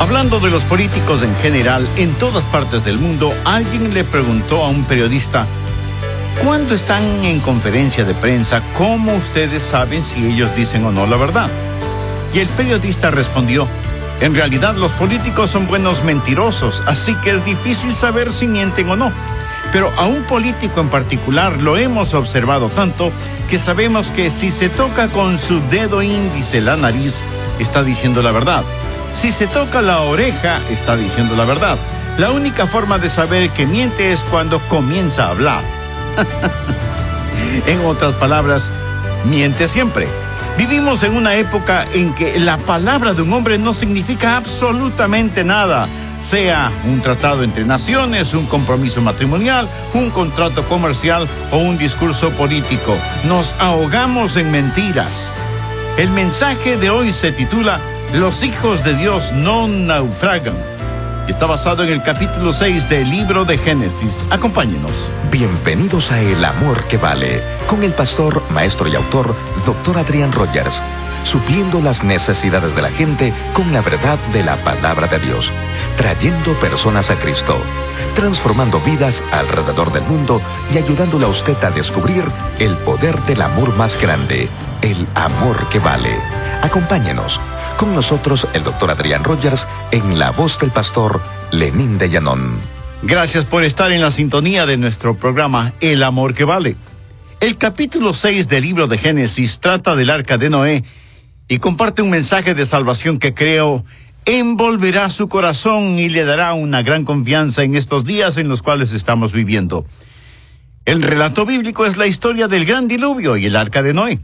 Hablando de los políticos en general, en todas partes del mundo, alguien le preguntó a un periodista, ¿cuándo están en conferencia de prensa, cómo ustedes saben si ellos dicen o no la verdad? Y el periodista respondió, en realidad los políticos son buenos mentirosos, así que es difícil saber si mienten o no. Pero a un político en particular lo hemos observado tanto que sabemos que si se toca con su dedo índice la nariz, está diciendo la verdad. Si se toca la oreja, está diciendo la verdad. La única forma de saber que miente es cuando comienza a hablar. En otras palabras, miente siempre. Vivimos en una época en que la palabra de un hombre no significa absolutamente nada. Sea un tratado entre naciones, un compromiso matrimonial, un contrato comercial o un discurso político. Nos ahogamos en mentiras. El mensaje de hoy se titula Los hijos de Dios no naufragan. Está basado en el capítulo 6 del libro de Génesis. Acompáñenos. Bienvenidos a El Amor que Vale, con el pastor, maestro y autor, Dr. Adrián Rogers, supliendo las necesidades de la gente con la verdad de la palabra de Dios, trayendo personas a Cristo, transformando vidas alrededor del mundo y ayudándole a usted a descubrir el poder del amor más grande, el amor que vale. Acompáñenos. Con nosotros el Dr. Adrián Rogers en la voz del pastor Lenín de Llanón. Gracias por estar en la sintonía de nuestro programa El Amor que Vale. El capítulo 6 del libro de Génesis trata del arca de Noé y comparte un mensaje de salvación que creo envolverá su corazón y le dará una gran confianza en estos días en los cuales estamos viviendo. El relato bíblico es la historia del gran diluvio y el arca de Noé.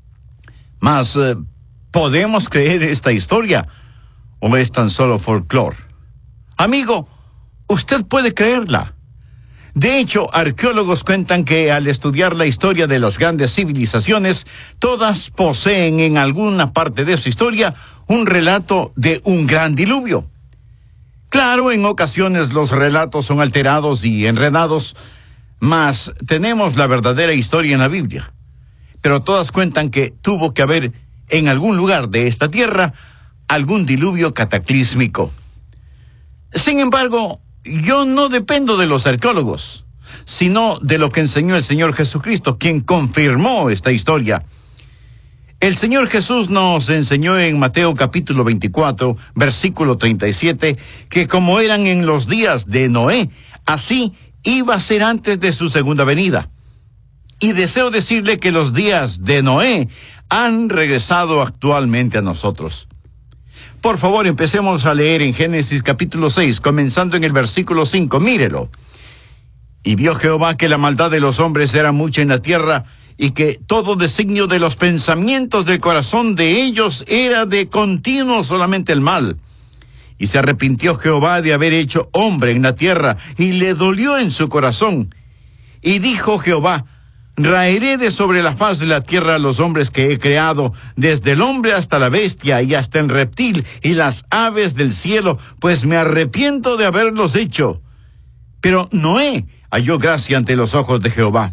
Mas, ¿podemos creer esta historia o es tan solo folclore? Amigo, usted puede creerla. De hecho, arqueólogos cuentan que al estudiar la historia de las grandes civilizaciones, todas poseen en alguna parte de su historia un relato de un gran diluvio. Claro, en ocasiones los relatos son alterados y enredados, mas tenemos la verdadera historia en la Biblia. Pero todas cuentan que tuvo que haber en algún lugar de esta tierra algún diluvio cataclísmico. Sin embargo, yo no dependo de los arqueólogos, sino de lo que enseñó el Señor Jesucristo, quien confirmó esta historia. El Señor Jesús nos enseñó en Mateo capítulo 24, versículo 37, que como eran en los días de Noé, así iba a ser antes de su segunda venida. Y deseo decirle que los días de Noé han regresado actualmente a nosotros. Por favor, empecemos a leer en Génesis capítulo 6, comenzando en el versículo 5. Mírelo. Y vio Jehová que la maldad de los hombres era mucha en la tierra, y que todo designio de los pensamientos del corazón de ellos era de continuo solamente el mal. Y se arrepintió Jehová de haber hecho hombre en la tierra, y le dolió en su corazón. Y dijo Jehová, raeré de sobre la faz de la tierra a los hombres que he creado, desde el hombre hasta la bestia y hasta el reptil y las aves del cielo, pues me arrepiento de haberlos hecho. Pero Noé halló gracia ante los ojos de Jehová.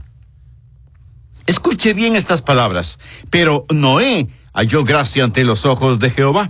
Escuche bien estas palabras. Pero Noé halló gracia ante los ojos de Jehová.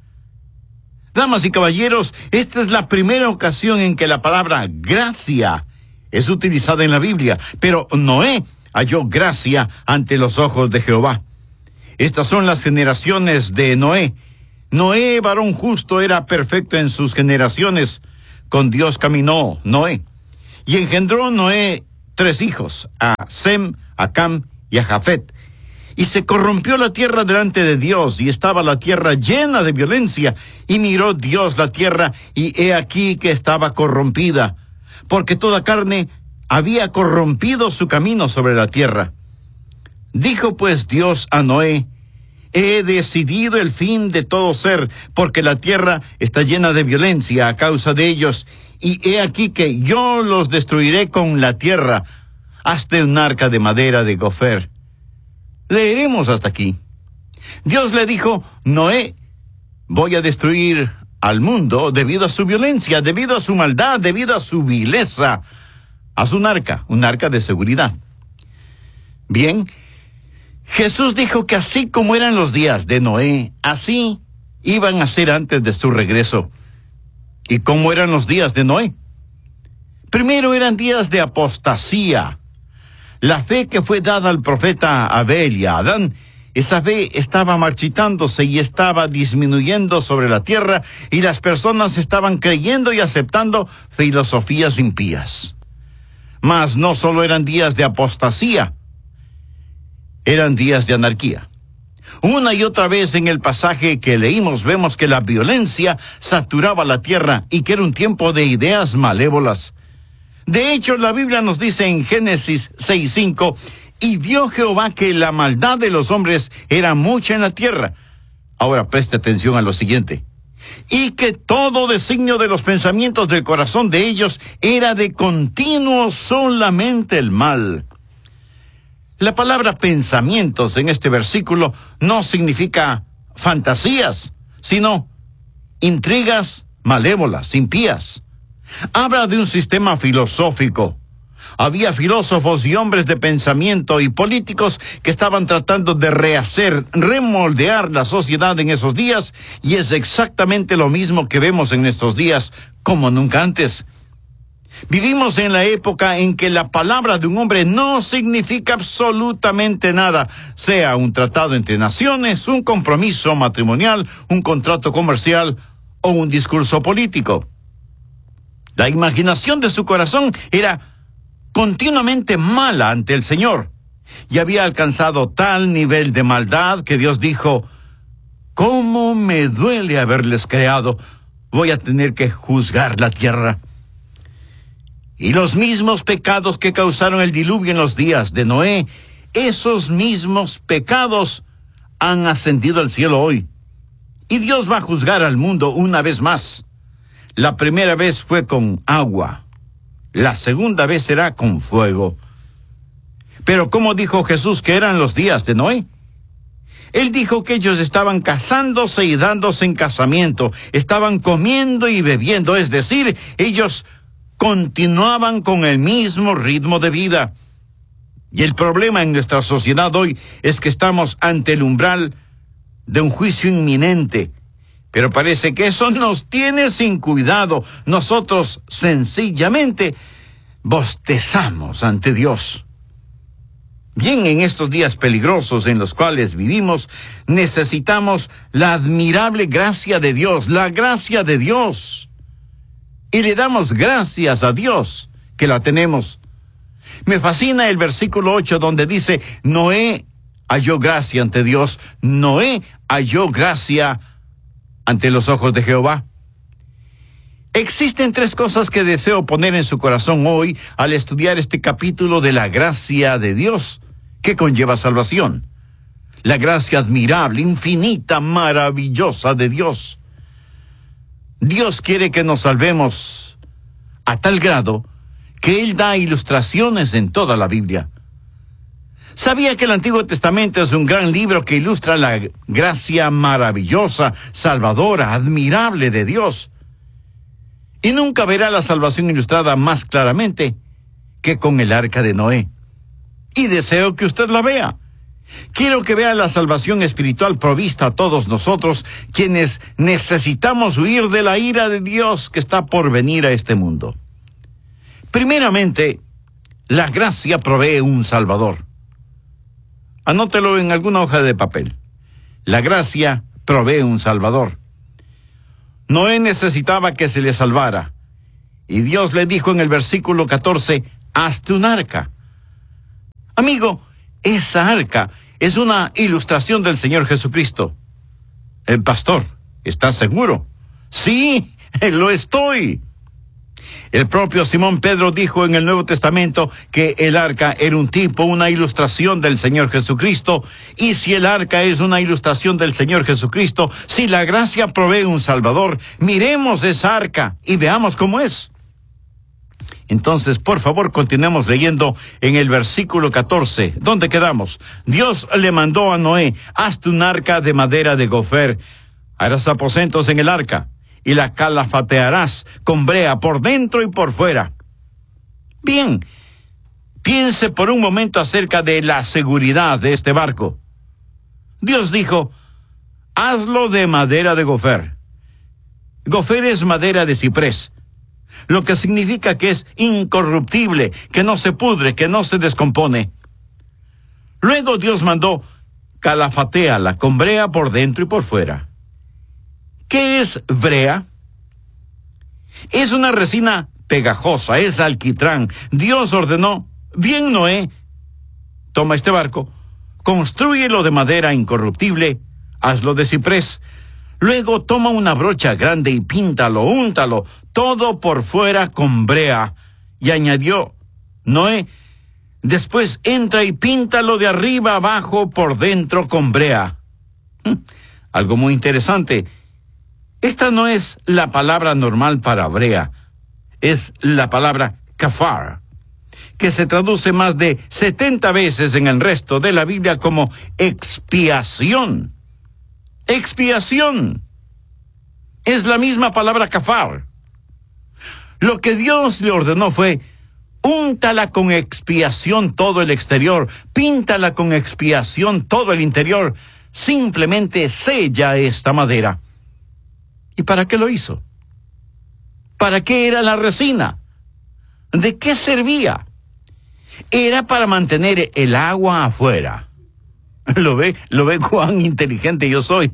Damas y caballeros, esta es la primera ocasión en que la palabra gracia es utilizada en la Biblia. Pero Noé halló gracia ante los ojos de Jehová. Estas son las generaciones de Noé. Noé, varón justo, era perfecto en sus generaciones. Con Dios caminó Noé. Y engendró Noé 3 hijos, a Sem, a Cam y a Jafet. Y se corrompió la tierra delante de Dios, y estaba la tierra llena de violencia. Y miró Dios la tierra, y he aquí que estaba corrompida, porque toda carne había corrompido su camino sobre la tierra. Dijo pues Dios a Noé, he decidido el fin de todo ser, porque la tierra está llena de violencia a causa de ellos, y he aquí que yo los destruiré con la tierra. Hazte un arca de madera de gofer. Leeremos hasta aquí. Dios le dijo, Noé, voy a destruir al mundo debido a su violencia, debido a su maldad, debido a su vileza. Haz un arca de seguridad. Bien, Jesús dijo que así como eran los días de Noé, así iban a ser antes de su regreso. ¿Y cómo eran los días de Noé? Primero eran días de apostasía. La fe que fue dada al profeta Abel y a Adán, esa fe estaba marchitándose y estaba disminuyendo sobre la tierra, y las personas estaban creyendo y aceptando filosofías impías. Mas no solo eran días de apostasía, eran días de anarquía. Una y otra vez en el pasaje que leímos vemos que la violencia saturaba la tierra y que era un tiempo de ideas malévolas. De hecho, la Biblia nos dice en Génesis 6:5, y vio Jehová que la maldad de los hombres era mucha en la tierra. Ahora preste atención a lo siguiente. Y que todo designio de los pensamientos del corazón de ellos era de continuo solamente el mal. La palabra pensamientos en este versículo no significa fantasías, sino intrigas malévolas, impías. Habla de un sistema filosófico. Había filósofos y hombres de pensamiento y políticos que estaban tratando de rehacer, remoldear la sociedad en esos días, y es exactamente lo mismo que vemos en estos días como nunca antes. Vivimos en la época en que la palabra de un hombre no significa absolutamente nada, sea un tratado entre naciones, un compromiso matrimonial, un contrato comercial o un discurso político. La imaginación de su corazón era continuamente mala ante el Señor, y había alcanzado tal nivel de maldad que Dios dijo: ¿cómo me duele haberles creado? Voy a tener que juzgar la tierra. Y los mismos pecados que causaron el diluvio en los días de Noé, esos mismos pecados han ascendido al cielo hoy. Y Dios va a juzgar al mundo una vez más. La primera vez fue con agua. La segunda vez será con fuego. Pero ¿cómo dijo Jesús que eran los días de Noé? Él dijo que ellos estaban casándose y dándose en casamiento, estaban comiendo y bebiendo, es decir, ellos continuaban con el mismo ritmo de vida. Y el problema en nuestra sociedad hoy es que estamos ante el umbral de un juicio inminente. Pero parece que eso nos tiene sin cuidado. Nosotros sencillamente bostezamos ante Dios. Bien, en estos días peligrosos en los cuales vivimos, necesitamos la admirable gracia de Dios, la gracia de Dios. Y le damos gracias a Dios que la tenemos. Me fascina el versículo 8 donde dice: Noé halló gracia ante Dios. Noé halló gracia ante los ojos de Jehová. Existen tres cosas que deseo poner en su corazón hoy al estudiar este capítulo de la gracia de Dios, que conlleva salvación. La gracia admirable, infinita, maravillosa de Dios. Dios quiere que nos salvemos a tal grado que Él da ilustraciones en toda la Biblia. ¿Sabía que el Antiguo Testamento es un gran libro que ilustra la gracia maravillosa, salvadora, admirable de Dios? Y nunca verá la salvación ilustrada más claramente que con el arca de Noé. Y deseo que usted la vea. Quiero que vea la salvación espiritual provista a todos nosotros, quienes necesitamos huir de la ira de Dios que está por venir a este mundo. Primeramente, la gracia provee un Salvador. Anótelo en alguna hoja de papel. La gracia provee un Salvador. Noé necesitaba que se le salvara, y Dios le dijo en el versículo 14, hazte un arca. Amigo, esa arca es una ilustración del Señor Jesucristo. El pastor, ¿estás seguro? Sí, lo estoy. El propio Simón Pedro dijo en el Nuevo Testamento que el arca era un tipo, una ilustración del Señor Jesucristo. Y si el arca es una ilustración del Señor Jesucristo, si la gracia provee un Salvador, miremos esa arca y veamos cómo es. Entonces, por favor, continuemos leyendo en el versículo 14. ¿Dónde quedamos? Dios le mandó a Noé: hazte un arca de madera de gofer, harás aposentos en el arca, y la calafatearás con brea por dentro y por fuera. Bien, piense por un momento acerca de la seguridad de este barco. Dios dijo: hazlo de madera de gofer. Gofer es madera de ciprés, lo que significa que es incorruptible, que no se pudre, que no se descompone. Luego Dios mandó calafatearla con brea por dentro y por fuera. ¿Qué es brea? Es una resina pegajosa, es alquitrán. Dios ordenó: bien, Noé, toma este barco, constrúyelo de madera incorruptible, hazlo de ciprés. Luego toma una brocha grande y píntalo, úntalo, todo por fuera con brea. Y añadió Noé: después entra y píntalo de arriba abajo por dentro con brea. Algo muy interesante. Esta no es la palabra normal para brea, es la palabra kafar, que se traduce más de 70 veces en el resto de la Biblia como expiación. Expiación. Es la misma palabra kafar. Lo que Dios le ordenó fue: úntala con expiación todo el exterior, píntala con expiación todo el interior, simplemente sella esta madera. ¿Y para qué lo hizo? ¿Para qué era la resina? ¿De qué servía? Era para mantener el agua afuera. ¿Lo ve cuán inteligente yo soy?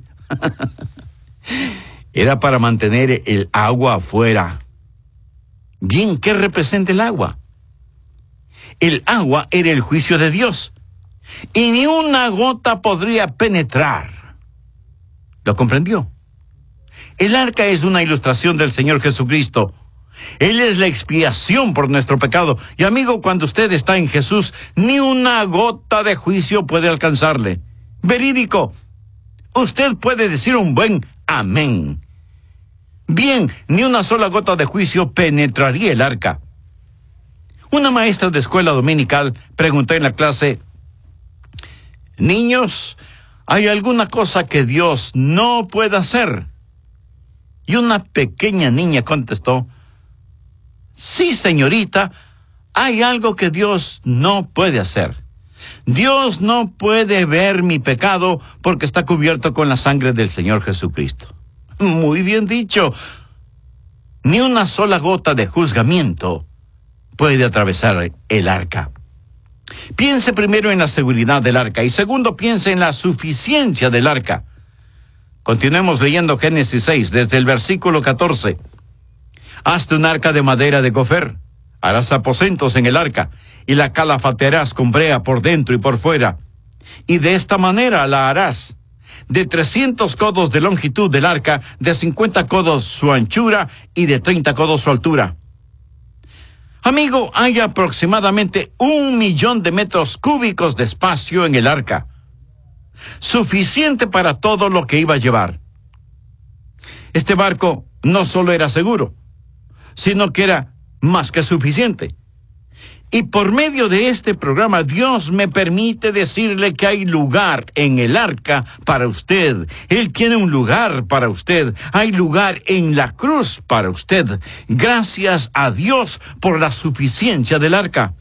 Era para mantener el agua afuera. Bien, ¿qué representa el agua? El agua era el juicio de Dios, y ni una gota podría penetrar. ¿Lo comprendió? El arca es una ilustración del Señor Jesucristo. Él es la expiación por nuestro pecado. Y amigo, cuando usted está en Jesús, ni una gota de juicio puede alcanzarle. Verídico. Usted puede decir un buen amén. Bien, ni una sola gota de juicio penetraría el arca. Una maestra de escuela dominical preguntó en la clase: niños, ¿hay alguna cosa que Dios no pueda hacer? Y una pequeña niña contestó: sí, señorita, hay algo que Dios no puede hacer. Dios no puede ver mi pecado porque está cubierto con la sangre del Señor Jesucristo. Muy bien dicho. Ni una sola gota de juzgamiento puede atravesar el arca. Piense primero en la seguridad del arca y segundo, piense en la suficiencia del arca. Continuemos leyendo Génesis 6, desde el versículo 14. Hazte un arca de madera de gofer, harás aposentos en el arca, y la calafatearás con brea por dentro y por fuera. Y de esta manera la harás: de 300 codos de longitud del arca, de 50 codos su anchura, y de 30 codos su altura. Amigo, hay aproximadamente 1.000.000 de metros cúbicos de espacio en el arca. Suficiente para todo lo que iba a llevar. Este barco no solo era seguro, sino que era más que suficiente. Y por medio de este programa, Dios me permite decirle que hay lugar en el arca para usted. Él tiene un lugar para usted. Hay lugar en la cruz para usted. Gracias a Dios por la suficiencia del arca.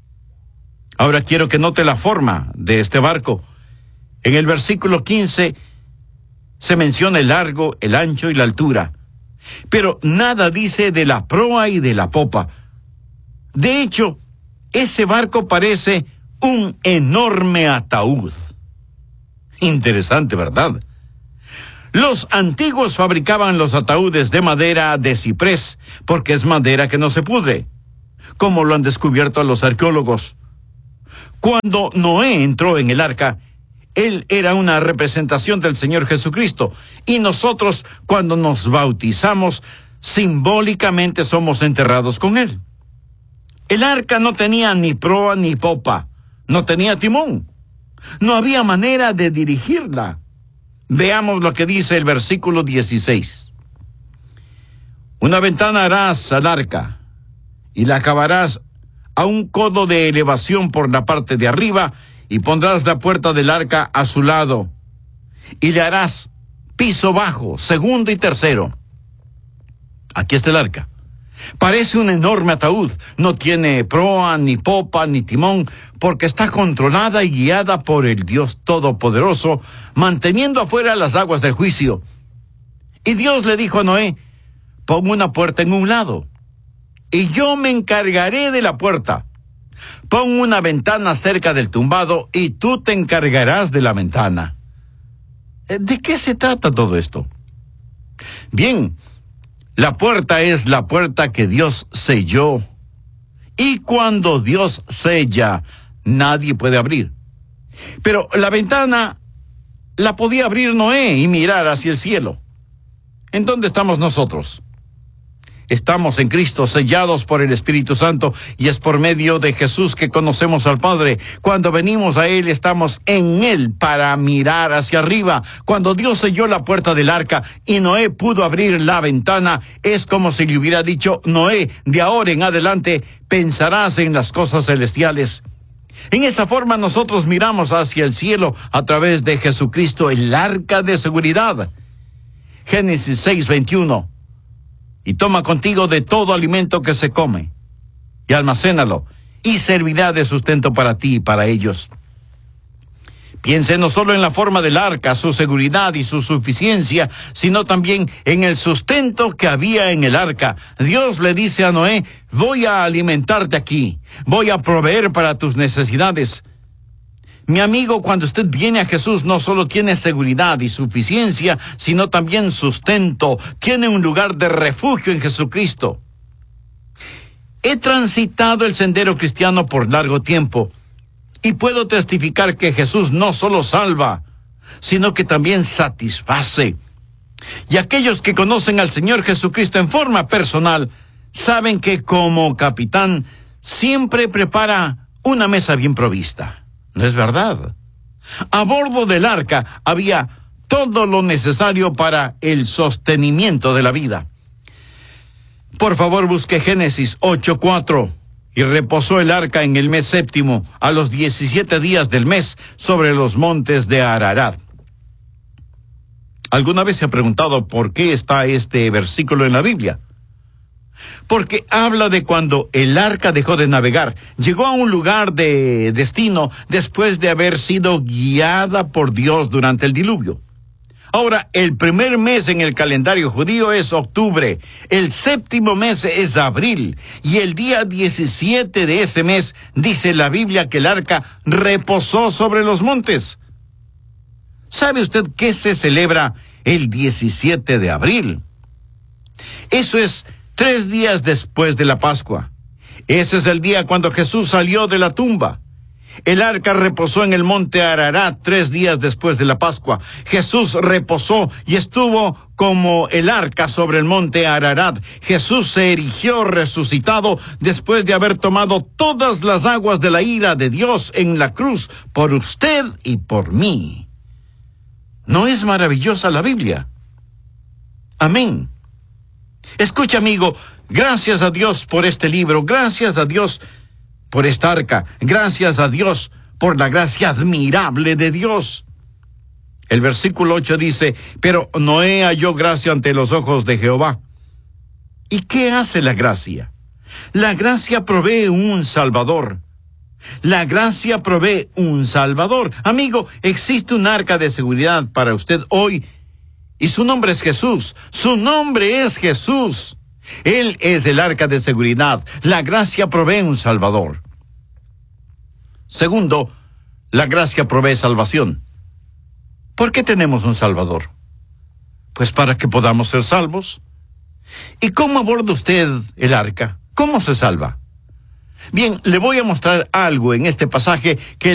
Ahora quiero que note la forma de este barco. En el versículo 15 se menciona el largo, el ancho y la altura, pero nada dice de la proa y de la popa. De hecho, ese barco parece un enorme ataúd. Interesante, ¿verdad? Los antiguos fabricaban los ataúdes de madera de ciprés, porque es madera que no se pudre, como lo han descubierto los arqueólogos. Cuando Noé entró en el arca, él era una representación del Señor Jesucristo, y nosotros, cuando nos bautizamos, simbólicamente somos enterrados con Él. El arca no tenía ni proa ni popa, no tenía timón, no había manera de dirigirla. Veamos lo que dice el versículo 16. Una ventana harás al arca, y la acabarás a un codo de elevación por la parte de arriba, y pondrás la puerta del arca a su lado, y le harás piso bajo, segundo y tercero. Aquí está el arca. Parece un enorme ataúd. No tiene proa, ni popa, ni timón, porque está controlada y guiada por el Dios Todopoderoso, manteniendo afuera las aguas del juicio. Y Dios le dijo a Noé: pon una puerta en un lado, y yo me encargaré de la puerta. Pon una ventana cerca del tumbado, y tú te encargarás de la ventana. ¿De qué se trata todo esto? Bien, la puerta es la puerta que Dios selló. Y cuando Dios sella, nadie puede abrir. Pero la ventana la podía abrir Noé y mirar hacia el cielo. ¿En dónde estamos nosotros? Estamos en Cristo, sellados por el Espíritu Santo, y es por medio de Jesús que conocemos al Padre. Cuando venimos a Él, estamos en Él para mirar hacia arriba. Cuando Dios selló la puerta del arca y Noé pudo abrir la ventana, es como si le hubiera dicho: Noé, de ahora en adelante pensarás en las cosas celestiales. En esa forma nosotros miramos hacia el cielo a través de Jesucristo, el arca de seguridad. Génesis 6:21. Y toma contigo de todo alimento que se come, y almacénalo, y servirá de sustento para ti y para ellos. Piense no solo en la forma del arca, su seguridad y su suficiencia, sino también en el sustento que había en el arca. Dios le dice a Noé: voy a alimentarte aquí, voy a proveer para tus necesidades. Mi amigo, cuando usted viene a Jesús, no solo tiene seguridad y suficiencia, sino también sustento. Tiene un lugar de refugio en Jesucristo. He transitado el sendero cristiano por largo tiempo y puedo testificar que Jesús no solo salva, sino que también satisface. Y aquellos que conocen al Señor Jesucristo en forma personal saben que como capitán siempre prepara una mesa bien provista. ¿No es verdad? A bordo del arca había todo lo necesario para el sostenimiento de la vida. Por favor, busque Génesis 8:4. Y reposó el arca en el mes séptimo, a los 17 días del mes, sobre los montes de Ararat. ¿Alguna vez se ha preguntado por qué está este versículo en la Biblia? Porque habla de cuando el arca dejó de navegar, llegó a un lugar de destino después de haber sido guiada por Dios durante el diluvio. Ahora, el primer mes en el calendario judío es octubre, el séptimo mes es abril, y el día 17 de ese mes dice la Biblia que el arca reposó sobre los montes. ¿Sabe usted qué se celebra el 17 de abril? Eso es 3 días después de la Pascua. Ese es el día cuando Jesús salió de la tumba. El arca reposó en el monte Ararat 3 días después de la Pascua. Jesús reposó y estuvo como el arca sobre el monte Ararat. Jesús se erigió resucitado después de haber tomado todas las aguas de la ira de Dios en la cruz por usted y por mí. ¿No es maravillosa la Biblia? Amén. Escucha, amigo, gracias a Dios por este libro, gracias a Dios por esta arca, gracias a Dios por la gracia admirable de Dios. El versículo 8 dice: pero Noé halló gracia ante los ojos de Jehová. ¿Y qué hace la gracia? La gracia provee un Salvador. La gracia provee un Salvador. Amigo, existe un arca de seguridad para usted hoy, y su nombre es Jesús. Su nombre es Jesús. Él es el arca de seguridad. La gracia provee un Salvador. Segundo, la gracia provee salvación. ¿Por qué tenemos un Salvador? Pues para que podamos ser salvos. ¿Y cómo aborda usted el arca? ¿Cómo se salva? Bien, le voy a mostrar algo en este pasaje que